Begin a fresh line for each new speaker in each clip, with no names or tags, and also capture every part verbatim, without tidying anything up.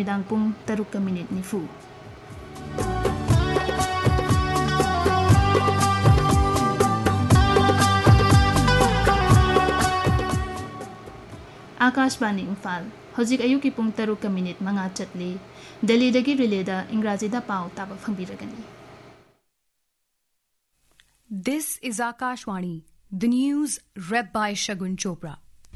ꯅꯨꯃꯤꯗꯥꯡ ꯄꯨꯡ ꯇꯔꯨꯛꯀ ꯃꯤꯅꯤꯠ ꯅꯤꯐꯨ. Akashvani Imphal. Hojik ayuki pung taruk ka minute manga chatli. Delhi dagi releda Ingrazida pau taba phambiragani.
This is Akashvani, the news read by Shagun Chopra.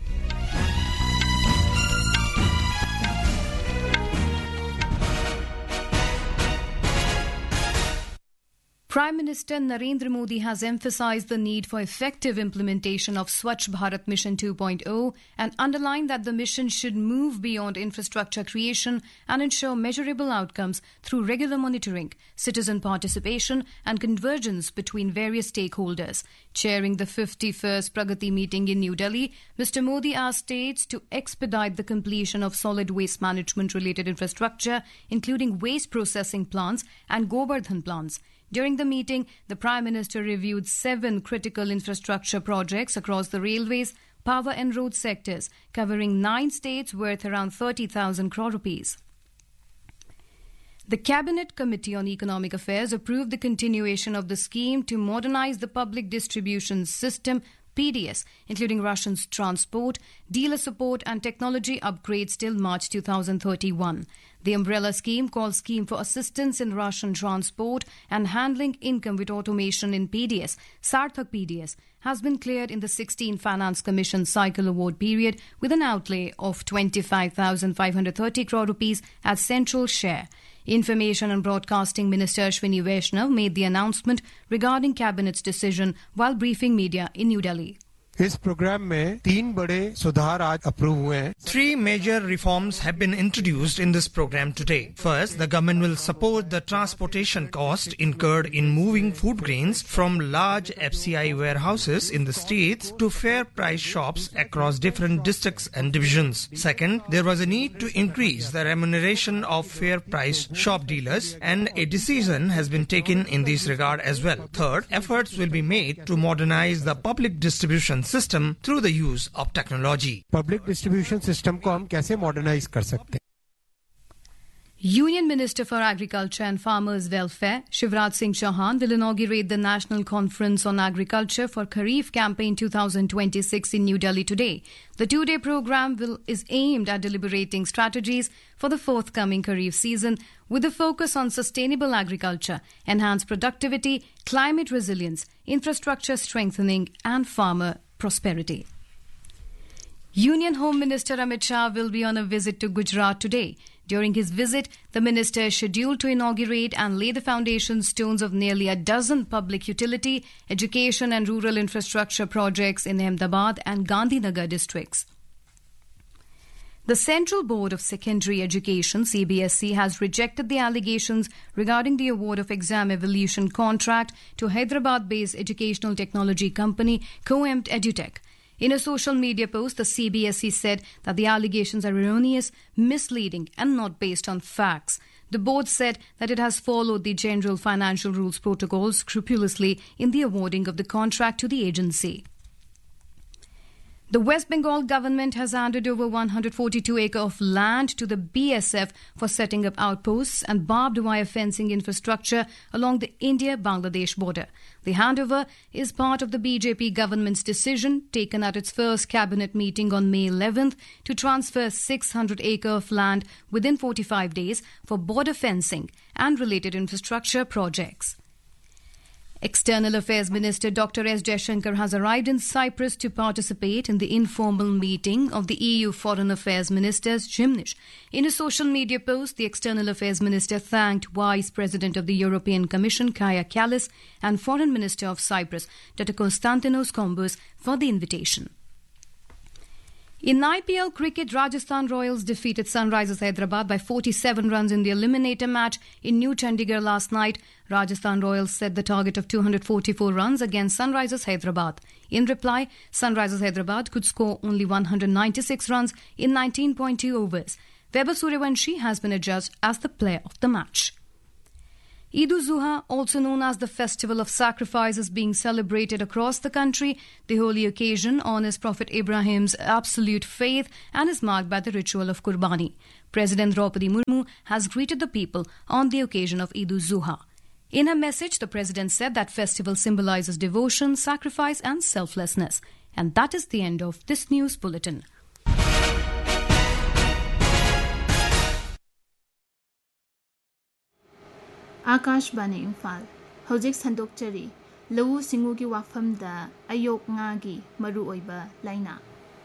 Prime Minister Narendra Modi has emphasized the need for effective implementation of Swachh Bharat Mission two point oh and underlined that the mission should move beyond infrastructure creation and ensure measurable outcomes through regular monitoring, citizen participation and convergence between various stakeholders. Chairing the fifty-first Pragati meeting in New Delhi, Mister Modi asked states to expedite the completion of solid waste management related infrastructure, including waste processing plants and Govardhan plants. During the meeting, the Prime Minister reviewed seven critical infrastructure projects across the railways, power and road sectors, covering nine states worth around thirty thousand crore rupees. The Cabinet Committee on Economic Affairs approved the continuation of the scheme to modernize the public distribution system, P D S, including Russians transport, dealer support and technology upgrades till March two thousand thirty-one. The umbrella scheme, called Scheme for Assistance in Russian Transport and Handling Income with Automation in P D S, Sarthak P D S, has been cleared in the sixteenth Finance Commission cycle award period with an outlay of twenty-five thousand five hundred thirty crore rupees as central share. Information and Broadcasting Minister Ashwini Vaishnav made the announcement regarding Cabinet's decision while briefing media in New Delhi.
इस programme में तीन बड़े सुधार आज approve हुए हैं.
Three major reforms have been introduced in this program today. First, the government will support the transportation cost incurred in moving food grains from large F C I warehouses in the states to fair price shops across different districts and divisions. Second, there was a need to increase the remuneration of fair price shop dealers, and a decision has been taken in this regard as well. Third, efforts will be made to modernize the public distribution system through the use of technology.
Public distribution system को हम कैसे modernize कर सकते हैं?
Union Minister for Agriculture and Farmers' Welfare, Shivraj Singh Chauhan, will inaugurate the National Conference on Agriculture for Kharif Campaign twenty twenty-six in New Delhi today. The two-day program will, is aimed at deliberating strategies for the forthcoming Kharif season with a focus on sustainable agriculture, enhanced productivity, climate resilience, infrastructure strengthening and farmer prosperity. Union Home Minister Amit Shah will be on a visit to Gujarat today. During his visit, the minister is scheduled to inaugurate and lay the foundation stones of nearly a dozen public utility, education and rural infrastructure projects in Ahmedabad and Gandhinagar districts. The Central Board of Secondary Education, C B S E, has rejected the allegations regarding the award of exam evaluation contract to Hyderabad-based educational technology company Coempt Edutech. In a social media post, the C B S E said that the allegations are erroneous, misleading and not based on facts. The board said that it has followed the General Financial Rules Protocol scrupulously in the awarding of the contract to the agency. The West Bengal government has handed over one hundred forty-two acres of land to the B S F for setting up outposts and barbed wire fencing infrastructure along the India-Bangladesh border. The handover is part of the B J P government's decision taken at its first cabinet meeting on May eleventh to transfer six hundred acres of land within forty-five days for border fencing and related infrastructure projects. External Affairs Minister Doctor S. Jaishankar has arrived in Cyprus to participate in the informal meeting of the E U Foreign Affairs Ministers, Gymnich. In a social media post, the External Affairs Minister thanked Vice President of the European Commission, Kaja Kallas, and Foreign Minister of Cyprus, Doctor Konstantinos Kombos, for the invitation. In I P L cricket, Rajasthan Royals defeated Sunrisers Hyderabad by forty-seven runs in the eliminator match in New Chandigarh last night. Rajasthan Royals set the target of two hundred forty-four runs against Sunrisers Hyderabad. In reply, Sunrisers Hyderabad could score only one hundred ninety-six runs in nineteen point two overs. Vaibhav Suryavanshi has been adjudged as the player of the match. Eid-ul-Zuha, also known as the Festival of Sacrifice, is being celebrated across the country. The holy occasion honors Prophet Ibrahim's absolute faith and is marked by the ritual of Qurbani. President Draupadi Murmu has greeted the people on the occasion of Eid-ul-Zuha. In a message, the president said that festival symbolizes devotion, sacrifice and selflessness. And that is the end of this news bulletin.
Akashbani Imphal Hojik Sandokchari Lawu Singugi Wafamda Ayok Ngagi Maru Oiba Laina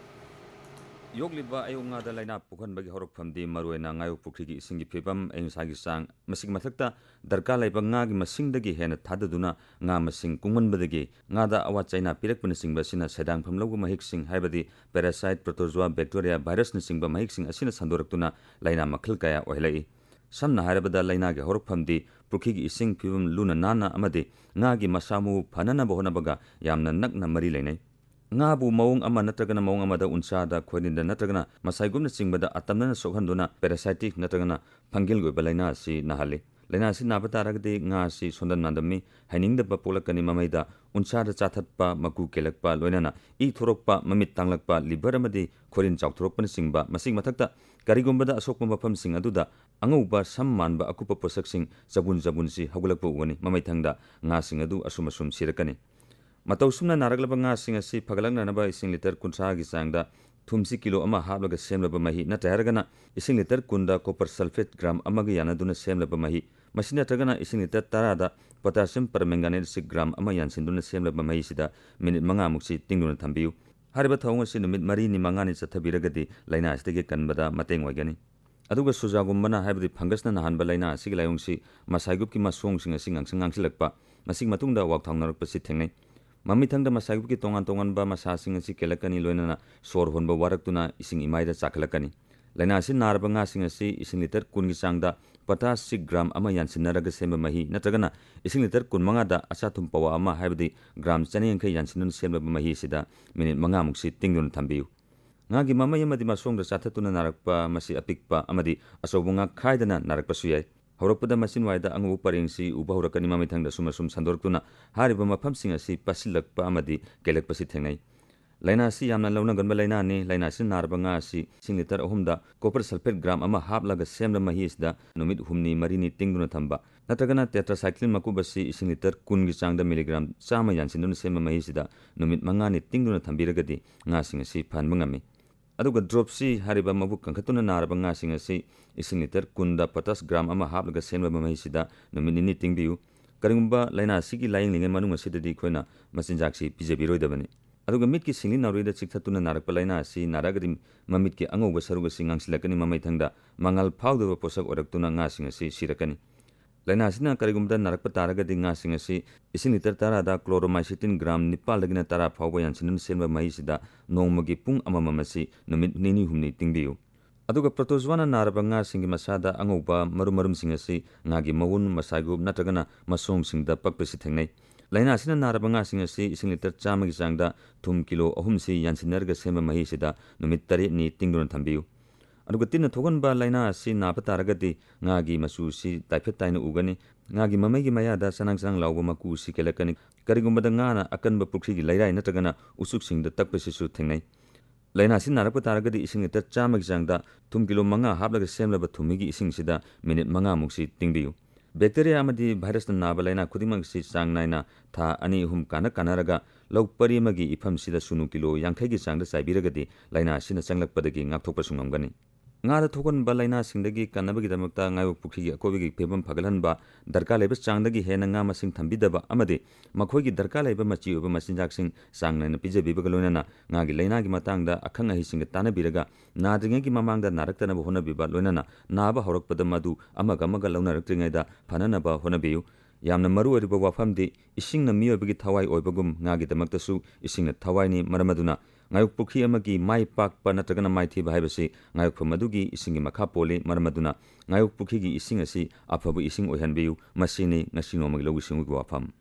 Yogliba Ayonga the Laina Pukan Bagi Horok from the Maruena Ngayo Puki Singi Pibam and Sagi Sang Masing Matakta Darkala Bangagi Masing the Gihen Tadaduna Nga Masing Kungan Badagi Ngada Awa China Pirek Nising Basina Sedang from Logo Mahixing Habadi Parasite Protozoa Bacteria Virus Nising Bamahixing Asina Sandoraktuna Laina Makalkaya Oilai Samna Harabada Laina Horok from the Puki Ising Pibum Luna Nana Amadi Nagi Masamu Panana Bohonabaga Yamna Nakna Mari Lane Ngabu Maung Ama Natagana Maung Amada Unsada Quadin the Natagana Masaigum Singbada Atamana Sohanduna Parasitic Natagana Pangilgo Balena si Nahali Lena si Nabataragdi Nga si Sundan Nandami Haning the Papolakani Mameda Unsada Chatapa Maku Kelakpa Loinana E Torokpa Mamit Tanglakpa Liberamadi Korin Chautropan Singba Masing Matakta Karigumbada Asokma Pam Sing Aduda Anguba Sammanba Akupa Posaksing Zabun Zabunsi Hagulakpo Wani Mamaitanga Nga Singadu Asumasum Sirakani Matausumna Naraglabanga Singasi Pagalanganaba Ising Liter Kunsagi Sangda Tumsi Kilo Ama Hablaga Semlaba Mahi Nataragana Ising Liter Kunda Copper Sulfate Gram Amagiana Duna Semlaba Mahi Masina Tagana Ising Liter Tarada Potassium Permanganate six gram Amayan Sinduna Semlaba Mahi Sida Minute Manga Muxi Tinguna Tambiu Haribatonga Sinumit Marini Mangani Satabiragadi Laina Stege Kanbada Mateng Wagani Aduga Suzagumbana have the Pangasna Hanba Laina Sigalayongsi Masaiguki Masong Sing a Sing Angsilakpa Masing Matunda Waktangar Pasitene Mamitanga Masaguki Tongan Tongan Ba Masasing and Sikelakani Loina, Sor Honba Waraktuna, Ising Imaida Sakalakani. Lanasin Narbanga Sing a sea, Ising Liter Kungisangda, Patas six gram Amayan Sinaraga Semba Mahi, Natagana, Ising Liter Kunmangada, Asatum Pawa Ama Habdi, Gram Sani and Kayansin Semba Mahi Sida, Minute Mangamuxi, Tingun Tambiu. Nagi Mama Yamadi Masong the Satatuna Narakpa, Masi Apikpa, Amadi, Asobunga Kaidana Narakpasuye. Horopada Masin Wida Angu Paringsi, Ubahurakani Mamitang the Sumasum Sandortuna, Haribama Pumpsing a sea, Pasilak Pamadi, Gelek Pasitene. Laina si Yamna Lona Gambalainani, Laina Sin Narbanga si, Singleter Humda, Copper Sulfate Gram Ama Hablaga Semla Mahisda, Numit Humni Marini Tingunatamba. Natagana tetracycline Makubasi, Singleter Kungisang the milligram, Sama Yansin Sema Mahisida, Numit Mangani Tingunatambiragadi, Nasing a sea Panmungami. Aduga dropsi hariba mabuk kankatuna narabanga singasi ising liter kunda patas gram ama hablaga senba mahisida nominini tingbiu karingba laina sigi laing linge manung asidadi khoina masinjaksi pijabiroidabani aduga mitki singli narida chikthatuna narakpa laina si naragadi mamitki angoga saruga singangsilakani mamaithangda mangal phawdaba posak oraktuna nga singasi sirakani Laina Sina Karigumda Narakpa Taragadi nga Singasi Ising Liter Tarada Chloromycetin gram Nipal Lagina Tara Pawbayan Sinun Senba Mahisida Nongmagi Pung Amamamasi Numit Nini Humni Tingbiu Aduga Protozwana Narabanga Singi Masada Angoba Marumarum Singasi Nagi Mawun Masagub Natagana Masong Singda Pakpesi Tengnay Laina Sina Narabanga Singasi Ising Liter Chamagi Sangda Tum Kilo Ohumsi Yansinerga Senba Mahisida Numit Tari Ni Tingun Tambiu Adugatina Toganba Laina si Napataragati Nagi Masu si Taipetaina Ugani Nagi Mamagi Mayada Sanang Sang Lauba Maku si Kelakani Karigumbadangana Akanba Pukhi Laira Natagana Usuk Sing the Takpesisu Tengnay Laina si Narapataragati Ising the Chamag Sangda Tum Kilo Manga Hablaga Semla Batumigi Ising Sida Minute Manga Muxi Tingbiu Bacteria Amadi Virus Nabalaina Kudimang si Sang Naina Ta Ani Hum Kana Kanaraga Lau Parimagi Ipam Sida Sunu Kilo Yankagi Sang the Saibiragati Laina Sina Sanglak Padagi Ngaptopasungangani Ngada Tokan Balaina Singdagi Kanabagi Damata Ngayo Puki Kovigi Pebam Pagalanba Darka Labas Changdagi Henanga Sing Tambidaba Amade Makogi Darka Laba Machi over Masinjak Sing Sang and Pija Bibagalona Nagi Lainagi Matanga Akanga Hising Tana Biraga Nadringaki Mamanga Narakana Hona Biba Lunana Naba Horok Padamadu Amagamaga Lona Ringada Pananaba Honabiu Yamna Maru Riba Wafamdi Ising the Mio Bigi Tawai Oibagum Nagi the Maktasu Ising the Tawaini Maramaduna Ngayuk Pukhi Amagi Mai Pak Panatagana Maiti Bahibasi Ngayuk Madugi Ising Makapoli Maramaduna Ngayuk Pukhi Ising Asi Apabu Ising Ohanbiu Masini Nasino Maglogu Singu Wafam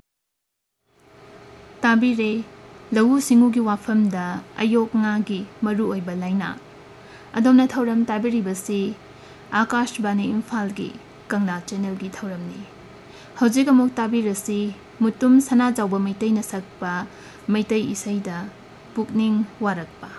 Tabire Lawu Singugi Wafam da Ayok Ngagi Maru Oiba Laina Adomna Thoram Tabiri Basi Akash Bani Imfalgi Kangna Channel Gi Thoramni ꯍꯧꯖꯤꯛ ꯑꯃꯨꯛ ꯇꯥꯕꯤꯔꯁꯤ ꯃꯨꯇꯨꯝ ꯁꯅꯥꯖꯥꯎꯕ ꯃꯩꯇꯩꯅ ꯁꯛꯄ ꯃꯩꯇꯩ ꯏꯁꯩꯗ ꯄꯨꯛꯅꯤꯡ ꯋꯥꯔꯛꯄ